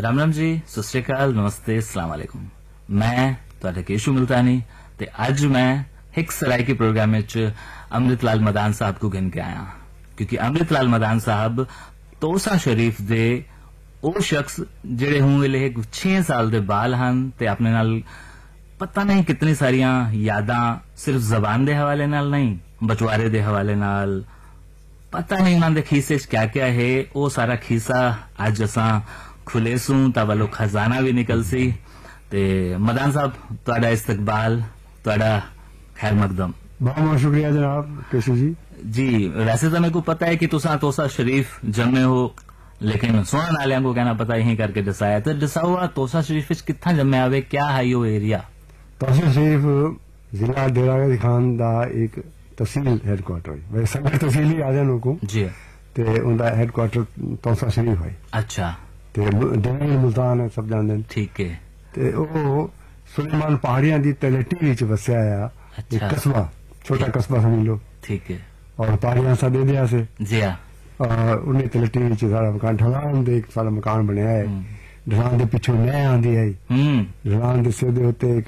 राम राम जी, सत श्री अकाल, नमस्ते, अस्सलाम वालेकुम। मैं तुहाडा केशू मुल्तानी ते अज मैं हिक सराय के प्रोग्राम अमृत लाल मदान साहब को गिन के आया, क्योंकि अमृत लाल मदान साहब तोसा शरीफ दे ओ शख्स जेड़े हूं वेले 6 साल दे बाल हन ते अपने नाल पता नहीं कितनी सारियां यादां सिर्फ जबान दे हवाले नाल नहीं, बचवारे दे हवाले नाल, पता नहीं उन्होंने खीसे क्या क्या है। वो सारा खीसा अज असा खुले सूं ता वालो खजाना भी निकल सी। ते मदान साहब तुहाडा इस्तकबाल, तुहाडा खैर मकदम। बहुत बहुत शुक्रिया जनाब केशू जी। जी वैसे तो मेरे को पता है कि तुसा तोसा शरीफ जमे हो, लेकिन सुनने वाले को कहना पता यही करके दसाया। तो दसा हुआ तोसा शरीफ कितना जमे आवे, क्या है यो एरिया? तोसा शरीफ जिला डेरा गाजी खान दा एक तहसील हैडक्वार्टर है। वैसे संगत तहसील ही आ जाने को जी, ते उनका हैडक्वार्टर तोसा शरीफ है। अच्छा, ते डेरा मुल्तान है, सब जानते हैं। ठीक है। ते ओ सुलेमान पहाड़ियां दी तलहटी विच वसया है। अच्छा, एक कस्बा, छोटा कस्बा समझ लो। ठीक है। और पहाड़ियां सा दे दिया से जी हाँ। उन्हें तलहटी विच सारा मकान ढलान दे एक सारा मकान बनया है। ढलान दे पिछों नह आंदी है। ढलान दे सिर दे उत्ते एक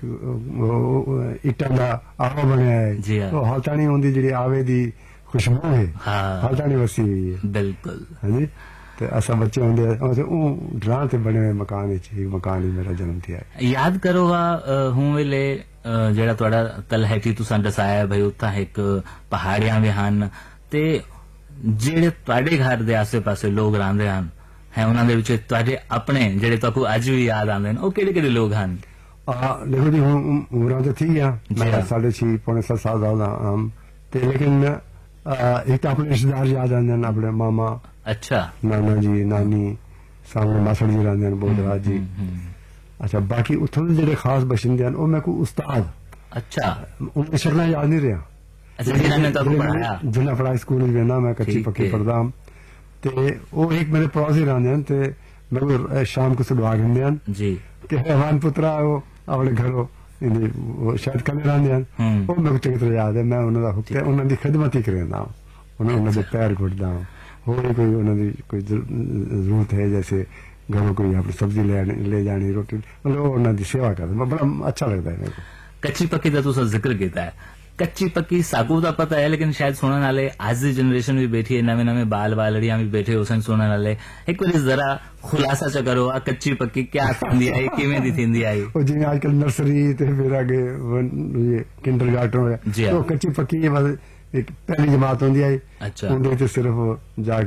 इटां दा आवा बनया है। जी हाँ। तो हालतानी होंदी जिहड़ी आवे दी खुशबू है, हाँ, हालतानी वसी हुई है। बिल्कुल। हाँ जी। ते असा बच्चे होंदे ढलान ते बने हुए मकान विच एक मकान ही मेरा जन्म थिया है। याद करो वा हूं वेले जेड़ा तुहाडा तलहटी तुसां दसाया भाई उत्थां एक पहाड़ियां भी हन ते जेड़े तुहाडे घर दे आसे पासे लोग रहिंदे हन है उन्हां दे विच तुहाडे अपने जेड़े तुहानू अज भी याद आंदे ने, ओ केड़े-केड़े लोग हन? देखो जी हुण उमरां ते थी आ, मैं 6.5 पौने 7 साल दा आम ते, लेकिन एक तो अपने रिश्तेदार याद आंदे हैं, अपने मामा, अच्छा, नाना जी, नानी, सामने मासड़ जी रहंदे हैं, बोधराज जी। अच्छा, बाकी उत्थों दे जेड़े खास बशिंदे हैं, ओ मैं कोई उस्ताद, अच्छा, उन्हें शक्लां याद नहीं रहा। अच्छा, जिन्होंने तुहानू पढ़ाया? जिन्हें पढ़ाया स्कूल विच वेंदा मैं, कच्ची पक्की पढ़दा ते ओ एक मेरे पड़ोसी रहंदे हैं ते मैं शाम को सुडवा दिंदे हैं जी कि हैवान पुत्रा ओ अपने घरों वो शायद कल रहंदे हैं। ओ मेरे चंगी तरह याद है, मैं उन्हां दा हुक्ते उन्हां दी खिदमत ही करदा हूं, उन्हां दे पैर घुटदा हूं। होर कोई उन्हां दी कोई जरूरत है, जैसे घरों कोई अपनी सब्जी ले जानी, रोटी, मतलब उन्हां दी सेवा करदा, बड़ा अच्छा लगता है मेरे को। कच्ची पक्की दा तुसां जिक्र कीता है, कच्ची पक्की साकू दा पता है, लेकिन शायद सुनने वाले आज की जनरेशन भी बैठी है, नवे नवे बाल बालड़ियां भी बैठे हो सुनने वाले। एक बार जरा खुलासा च करो आ कच्ची पक्की क्या थींदी आई, किवें दी थींदी आई? ओ जिवें आजकल नर्सरी ते फिर आगे ये किंडरगार्टन, तो कच्ची पक्की एक पहली जमात होंदी आई। अच्छा, उंदे ते सिर्फ जा